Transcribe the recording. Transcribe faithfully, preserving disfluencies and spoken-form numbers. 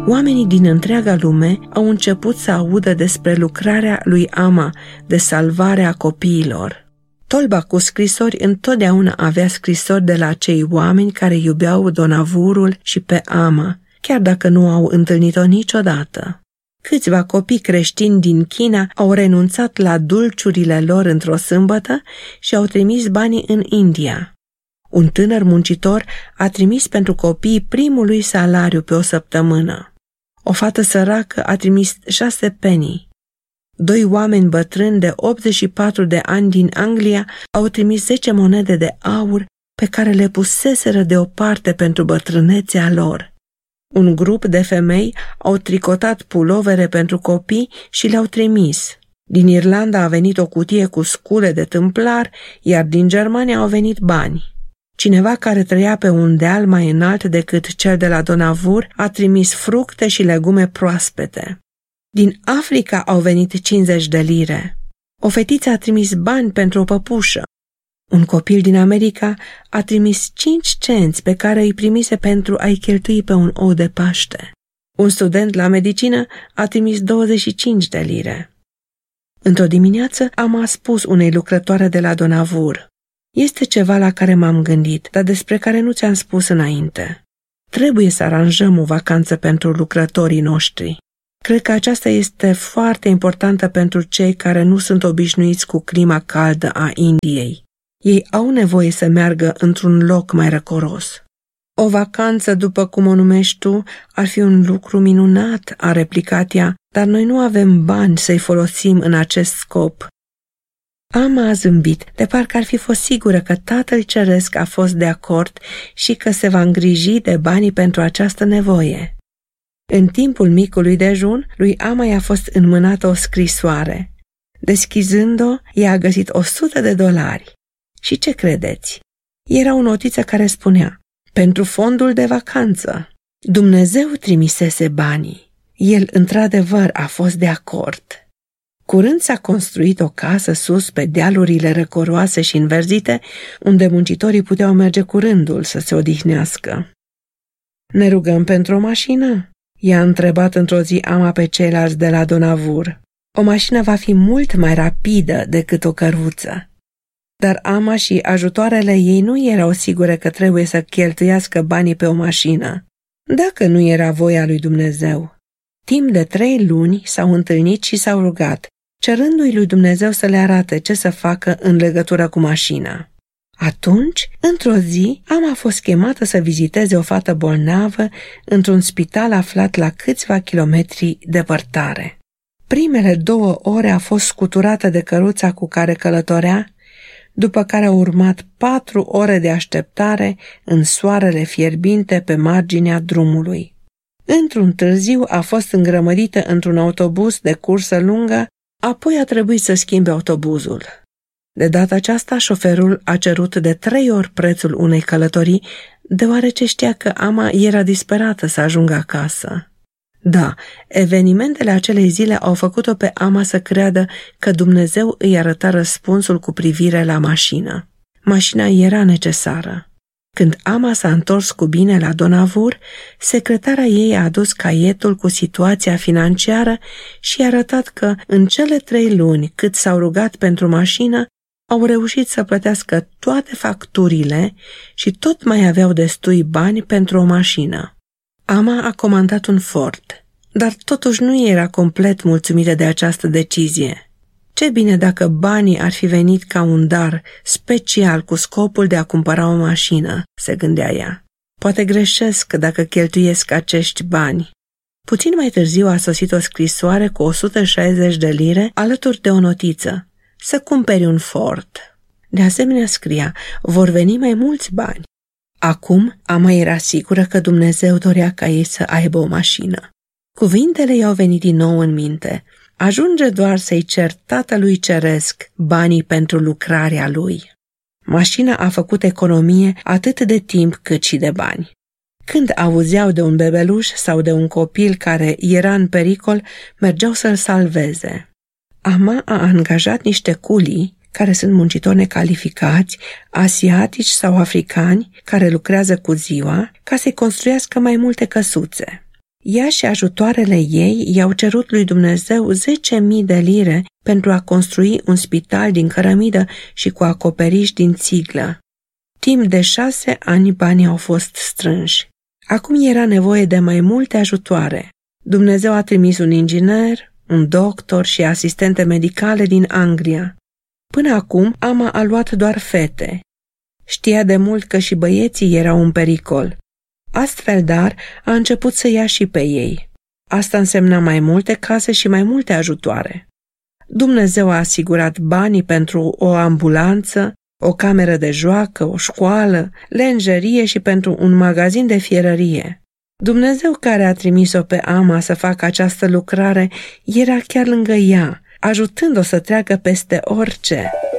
Oamenii din întreaga lume au început să audă despre lucrarea lui Ama de salvare a copiilor. Tolba cu scrisori întotdeauna avea scrisori de la cei oameni care iubeau Donavurul și pe Ama, chiar dacă nu au întâlnit-o niciodată. Câțiva copii creștini din China au renunțat la dulciurile lor într-o sâmbătă și au trimis banii în India. Un tânăr muncitor a trimis pentru copii primul lui salariu pe o săptămână. O fată săracă a trimis șase penny. Doi oameni bătrâni de optzeci și patru de ani din Anglia au trimis zece monede de aur pe care le puseseră deoparte pentru bătrânețea lor. Un grup de femei au tricotat pulovere pentru copii și le-au trimis. Din Irlanda a venit o cutie cu scule de tâmplar, iar din Germania au venit bani. Cineva care trăia pe un deal mai înalt decât cel de la Donavur a trimis fructe și legume proaspete. Din Africa au venit cincizeci de lire. O fetiță a trimis bani pentru o păpușă. Un copil din America a trimis cinci cenți pe care îi primise pentru a-i cheltui pe un ou de Paște. Un student la medicină a trimis douăzeci și cinci de lire. Într-o dimineață am spus unei lucrătoare de la Donavur: este ceva la care m-am gândit, dar despre care nu ți-am spus înainte. Trebuie să aranjăm o vacanță pentru lucrătorii noștri. Cred că aceasta este foarte importantă pentru cei care nu sunt obișnuiți cu clima caldă a Indiei. Ei au nevoie să meargă într-un loc mai răcoros. O vacanță, după cum o numești tu, ar fi un lucru minunat, a replicat ea, dar noi nu avem bani să-i folosim în acest scop. Ama a zâmbit, de parcă ar fi fost sigură că Tatăl Ceresc a fost de acord și că se va îngriji de banii pentru această nevoie. În timpul micului dejun, lui Ama i-a fost înmânată o scrisoare. Deschizând-o, ea a găsit o sută de dolari. Și ce credeți? Era o notiță care spunea: pentru fondul de vacanță. Dumnezeu trimisese banii. El, într-adevăr, a fost de acord. Curând s-a construit o casă sus pe dealurile răcoroase și înverzite, unde muncitorii puteau merge cu rândul să se odihnească. Ne rugăm pentru o mașină? I-a întrebat într-o zi Ama pe ceilalți de la Donavur. O mașină va fi mult mai rapidă decât o căruță. Dar Ama și ajutoarele ei nu erau sigure că trebuie să cheltuiască banii pe o mașină, dacă nu era voia lui Dumnezeu. Timp de trei luni s-au întâlnit și s-au rugat, cerându-i lui Dumnezeu să le arate ce să facă în legătură cu mașina. Atunci, într-o zi, Ama a fost chemată să viziteze o fată bolnavă într-un spital aflat la câțiva kilometri depărtare. Primele două ore a fost scuturată de căruța cu care călătorea, după care au urmat patru ore de așteptare în soarele fierbinte pe marginea drumului. Într-un târziu a fost îngrămădită într-un autobuz de cursă lungă, apoi a trebuit să schimbe autobuzul. De data aceasta, șoferul a cerut de trei ori prețul unei călătorii, deoarece știa că Ama era disperată să ajungă acasă. Da, evenimentele acelei zile au făcut-o pe Ama să creadă că Dumnezeu îi arăta răspunsul cu privire la mașină. Mașina era necesară. Când Ama s-a întors cu bine la Donavur, secretara ei a adus caietul cu situația financiară și i-a arătat că în cele trei luni cât s-au rugat pentru mașină, au reușit să plătească toate facturile și tot mai aveau destui bani pentru o mașină. Ama a comandat un Ford, dar totuși nu era complet mulțumită de această decizie. Ce bine dacă banii ar fi venit ca un dar special cu scopul de a cumpăra o mașină, se gândea ea. Poate greșesc dacă cheltuiesc acești bani. Puțin mai târziu a sosit o scrisoare cu o sută șaizeci de lire alături de o notiță: să cumperi un Ford. De asemenea scria: vor veni mai mulți bani. Acum Ama era sigură că Dumnezeu dorea ca ei să aibă o mașină. Cuvintele i-au venit din nou în minte. Ajunge doar să-i cer Tatălui Ceresc banii pentru lucrarea lui. Mașina a făcut economie atât de timp cât și de bani. Când auzeau de un bebeluș sau de un copil care era în pericol, mergeau să-l salveze. Ama a angajat niște culii, care sunt muncitori necalificați, asiatici sau africani, care lucrează cu ziua, ca să-i construiască mai multe căsuțe. Ea și ajutoarele ei i-au cerut lui Dumnezeu zece mii de lire pentru a construi un spital din cărămidă și cu acoperiș din țiglă. Timp de șase ani banii au fost strânși. Acum era nevoie de mai multe ajutoare. Dumnezeu a trimis un inginer, un doctor și asistente medicale din Anglia. Până acum, Ama a luat doar fete. Știa de mult că și băieții erau în pericol. Astfel, dar, a început să ia și pe ei. Asta însemna mai multe case și mai multe ajutoare. Dumnezeu a asigurat banii pentru o ambulanță, o cameră de joacă, o școală, lenjerie și pentru un magazin de fierărie. Dumnezeu care a trimis-o pe Ama să facă această lucrare era chiar lângă ea, ajutând-o să treacă peste orice.